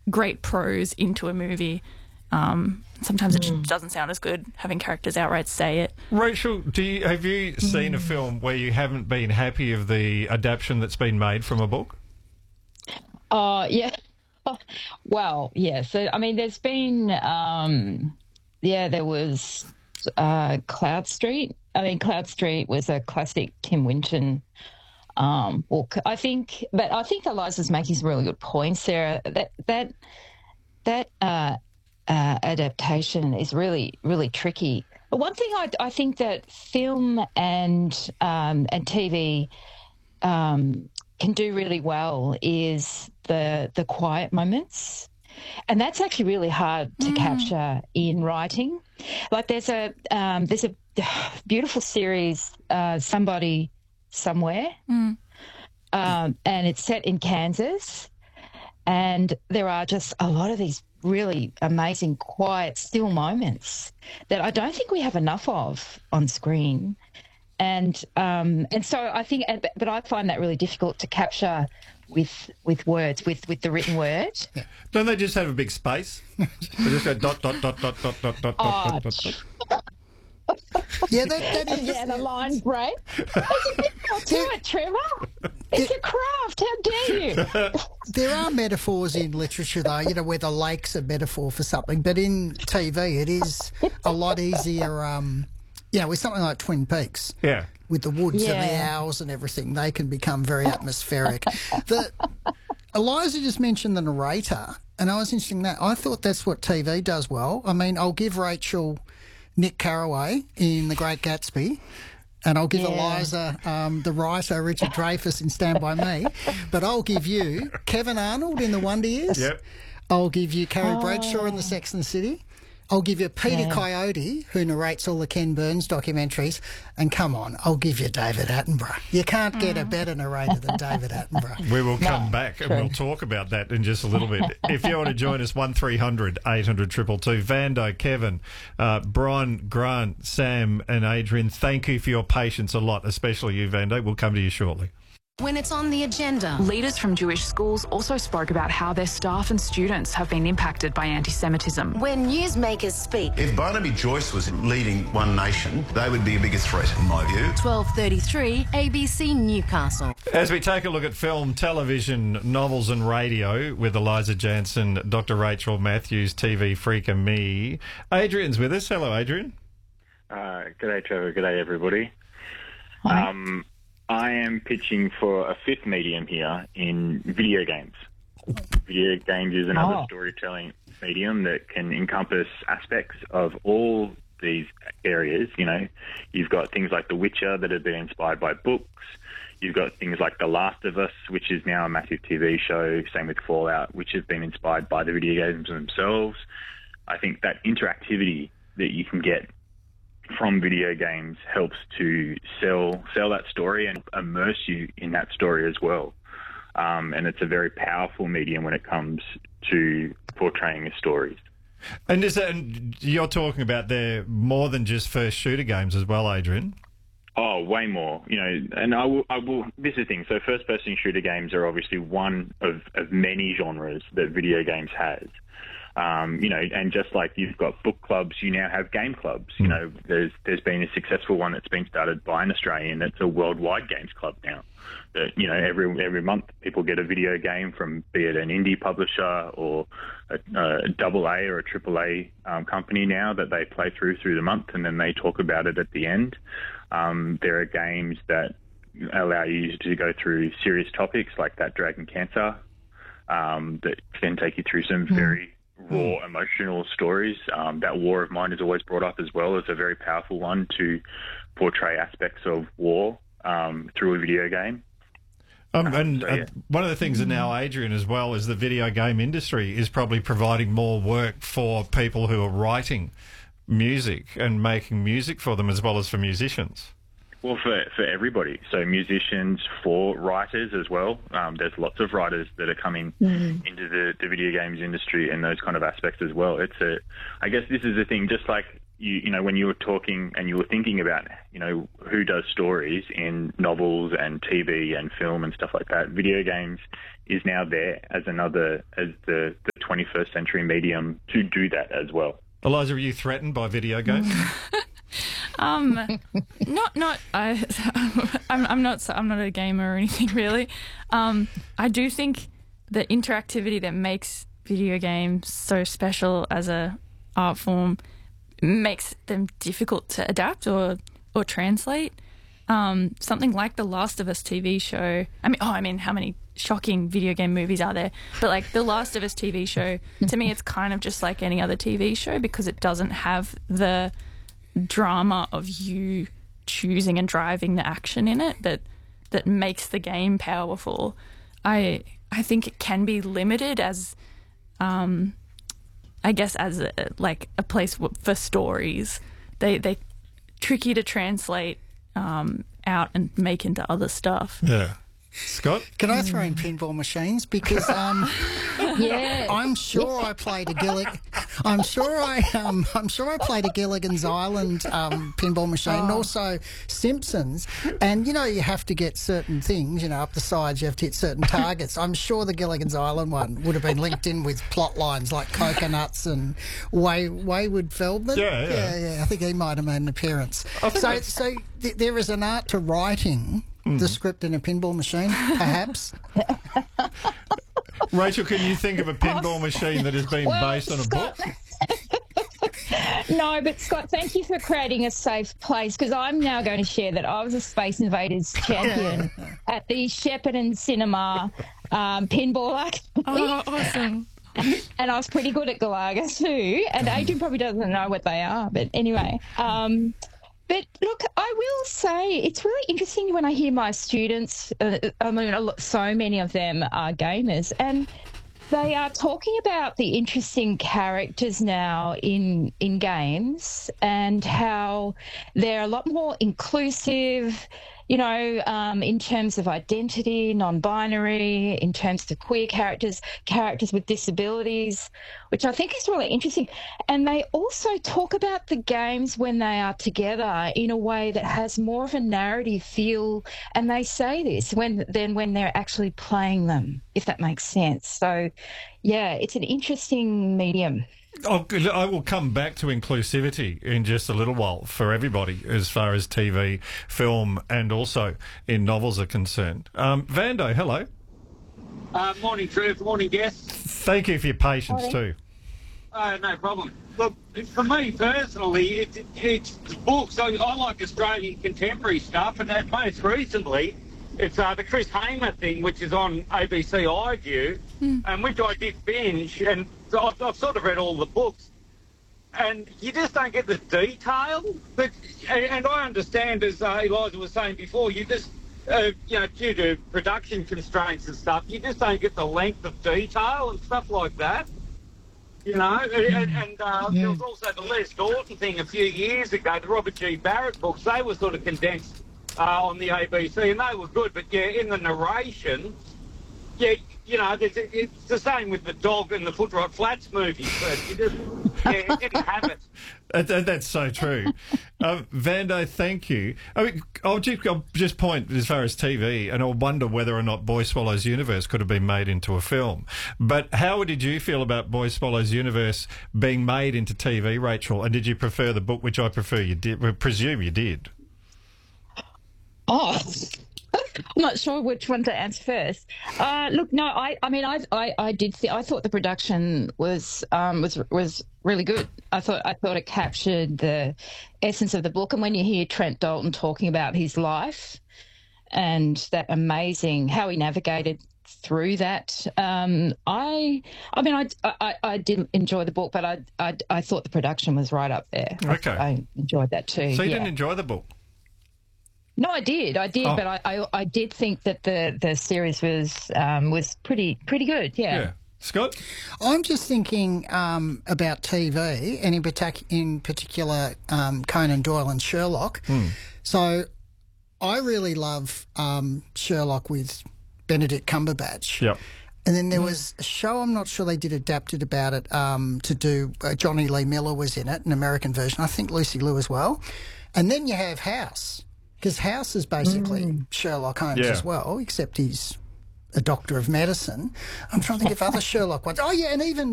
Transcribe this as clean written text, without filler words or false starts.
great prose into a movie. Sometimes it just doesn't sound as good having characters outright say it. Rachel, have you seen a film where you haven't been happy of the adaptation that's been made from a book? Yeah. Well, yeah. So, I mean, there's been, there was Cloud Street. I mean, Cloud Street was a classic Tim Winton book. I think Eliza's making some really good points there. That adaptation is really, really tricky. But one thing I think that film and TV can do really well is the quiet moments, and that's actually really hard to capture in writing. Like there's a beautiful series, Somebody Somewhere, and it's set in Kansas, and there are just a lot of these really amazing, quiet, still moments that I don't think we have enough of on screen. And so I think, but I find that really difficult to capture with words, with the written word. Yeah. Don't they just have a big space? They just go dot, dot, dot, dot, dot, dot, dot, dot, dot, dot. Yeah, that is... Yeah, the line's great. There's a bit more to it, Trevor. It's a craft. How dare you? There are metaphors in literature, though, where the lake's a metaphor for something. But in TV, it is a lot easier, with something like Twin Peaks. Yeah. With the woods and the owls and everything, they can become very atmospheric. Eliza just mentioned the narrator, and I was interested in that. I thought that's what TV does well. I mean, I'll give Rachel Nick Carraway in The Great Gatsby, and I'll give Eliza the writer Richard Dreyfuss in Stand By Me, but I'll give you Kevin Arnold in The Wonder Years. Yep. I'll give you Carrie Bradshaw in The Sex and the City. I'll give you Peter Coyote, who narrates all the Ken Burns documentaries. And come on, I'll give you David Attenborough. You can't get a better narrator than David Attenborough. We will come back and we'll talk about that in just a little bit. If you want to join us, 1300 800 222. Vando, Kevin, Brian, Grant, Sam and Adrian, thank you for your patience a lot, especially you, Vando. We'll come to you shortly. When it's on the agenda. Leaders from Jewish schools also spoke about how their staff and students have been impacted by anti-Semitism. When newsmakers speak. If Barnaby Joyce was leading One Nation, they would be a bigger threat, in my view. 12:33, ABC Newcastle. As we take a look at film, television, novels and radio with Eliza Jansen, Dr. Rachel Matthews, TV freak and me. Adrian's with us. Hello, Adrian. G'day, Trevor. G'day, everybody. Hi. I am pitching for a fifth medium here in video games. Video games is another storytelling medium that can encompass aspects of all these areas. You've got things like The Witcher that have been inspired by books. You've got things like The Last of Us, which is now a massive TV show. Same with Fallout, which have been inspired by the video games themselves. I think that interactivity that you can get from video games helps to sell that story and immerse you in that story as well. And it's a very powerful medium when it comes to portraying stories. And you're talking about there more than just first shooter games as well, Adrian? Oh, way more. And I will. This is the thing. So first-person shooter games are obviously one of many genres that video games has. And just like you've got book clubs, you now have game clubs. There's been a successful one that's been started by an Australian that's a worldwide games club now. That every month people get a video game from, be it an indie publisher or a AA or a AAA company now that they play through the month, and then they talk about it at the end. There are games that allow you to go through serious topics like that Dragon Cancer that can take you through some very raw emotional stories. That War of Mine is always brought up as well as a very powerful one to portray aspects of war through a video game. One of the things that now, Adrian, as well, is the video game industry is probably providing more work for people who are writing music and making music for them as well as for musicians. Well, for everybody. So musicians, for writers as well. There's lots of writers that are coming into the video games industry and those kind of aspects as well. I guess this is the thing, just like you know, when you were talking and you were thinking about, you know, who does stories in novels and TV and film and stuff like that, video games is now there as the 21st century medium to do that as well. Eliza, are you threatened by video games? I'm not a gamer or anything really. I do think the interactivity that makes video games so special as a art form makes them difficult to adapt or translate. Something like the Last of Us TV show. I mean, how many shocking video game movies are there? But like the Last of Us TV show, to me, it's kind of just like any other TV show because it doesn't have the drama of you choosing and driving the action in it that makes the game powerful. I think it can be limited as, I guess, as a place for stories. They tricky to translate out and make into other stuff. Yeah. Scott? Can I throw in pinball machines? Because Yeah. I'm sure I played a I'm sure I played a Gilligan's Island pinball machine, and also Simpsons. And you know, you have to get certain things, you know, up the sides. You have to hit certain targets. I'm sure the Gilligan's Island one would have been linked in with plot lines like coconuts and Wayward Feldman. Yeah. I think he might have made an appearance. So there is an art to writing the script in a pinball machine, perhaps. Rachel, can you think of a pinball machine that has been based on a book? No, but Scott, thank you for creating a safe place, because I'm now going to share that I was a Space Invaders champion at the Shepparton Cinema pinball arcade. Oh, awesome. And I was pretty good at Galaga too. And Adrian probably doesn't know what they are, but anyway. But look, I will say it's really interesting when I hear my students, so many of them are gamers, and they are talking about the interesting characters now in games and how they're a lot more inclusive, you know, in terms of identity, non-binary, in terms of queer characters with disabilities, which I think is really interesting. And they also talk about the games when they are together in a way that has more of a narrative feel. And they say this when they're actually playing them, if that makes sense. So, yeah, it's an interesting medium. I will come back to inclusivity in just a little while for everybody as far as TV, film and also in novels are concerned. Vando, hello. Morning, Trev. Morning, guests. Thank you for your patience too. No problem. Look, for me personally, it's books. I like Australian contemporary stuff, and most recently it's the Chris Hamer thing, which is on ABC iView, and which I did binge, and I've sort of read all the books, and you just don't get the detail. And I understand, as Eliza was saying before, you just, due to production constraints and stuff, you just don't get the length of detail and stuff like that. You know, and there was also the Les Norton thing a few years ago, the Robert G. Barrett books. They were sort of condensed on the ABC, and they were good. But yeah, in the narration, you know, it's the same with the Dog and the Foot Rot Flats movies. But you just didn't have it. That's so true. Vando, thank you. I mean, I'll just point as far as TV, and I'll wonder whether or not Boy Swallows Universe could have been made into a film. But how did you feel about Boy Swallows Universe being made into TV, Rachel? And did you prefer the book, which I presume you did? Oh, I'm not sure which one to answer first. Look, no, I did think, I thought the production was really good. I thought it captured the essence of the book. And when you hear Trent Dalton talking about his life and that amazing how he navigated through that, I did enjoy the book, but I thought the production was right up there. Okay, I enjoyed that too. So you didn't enjoy the book? No, I did, but I did think that the series was pretty good. Yeah. Scott? I'm just thinking about TV, and in particular Conan Doyle and Sherlock. So I really love Sherlock with Benedict Cumberbatch. Yep. And then there was a show, I'm not sure they did adapted about it, to do, Johnny Lee Miller was in it, an American version. I think Lucy Liu as well. And then you have House, because House is basically Sherlock Holmes as well, except he's a doctor of medicine. I'm trying to think of other Sherlock ones. Oh, yeah, and even